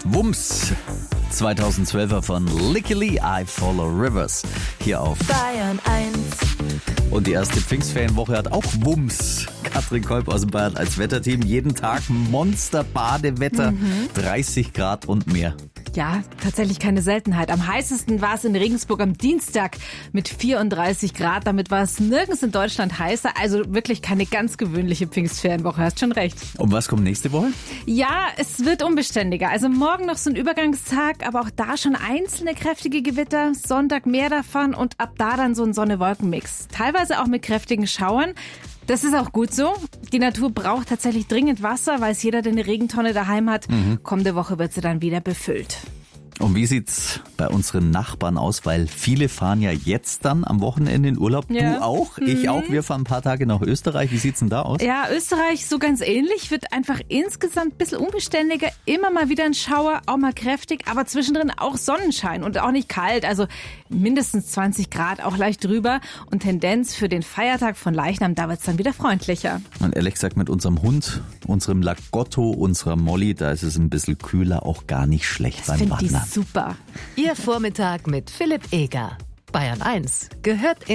Wumms, 2012er von Licky Lee, I Follow Rivers, hier auf Bayern 1. Und die erste Pfingstferienwoche hat auch Wumms. Katrin Kolb aus dem Bayern als Wetterteam. Jeden Tag Monster-Badewetter, 30 Grad und mehr. Ja, tatsächlich keine Seltenheit. Am heißesten war es in Regensburg am Dienstag mit 34 Grad. Damit war es nirgends in Deutschland heißer. Also wirklich keine ganz gewöhnliche Pfingstferienwoche. Hast schon recht. Und was kommt nächste Woche? Ja, es wird unbeständiger. Also morgen noch so ein Übergangstag, aber auch da schon einzelne kräftige Gewitter. Sonntag mehr davon und ab da dann so ein Sonne-Wolken-Mix. Teilweise auch mit kräftigen Schauern. Das ist auch gut so. Die Natur braucht tatsächlich dringend Wasser, weiß jeder, der eine Regentonne daheim hat. Kommende Woche wird sie dann wieder befüllt. Und wie sieht's bei unseren Nachbarn aus? Weil viele fahren ja jetzt dann am Wochenende in Urlaub. Ja. Du auch, ich auch. Wir fahren ein paar Tage nach Österreich. Wie sieht's denn da aus? Ja, Österreich so ganz ähnlich, wird einfach insgesamt ein bisschen unbeständiger. Immer mal wieder ein Schauer, auch mal kräftig, aber zwischendrin auch Sonnenschein und auch nicht kalt. Also mindestens 20 Grad, auch leicht drüber. Und Tendenz für den Feiertag von Leichnam, da wird's dann wieder freundlicher. Und ehrlich gesagt, mit unserem Hund, unserem Lagotto, unserer Molly, da ist es ein bisschen kühler, auch gar nicht schlecht beim Wandern. Super. Ihr Vormittag mit Philipp Eger. Bayern 1 gehört in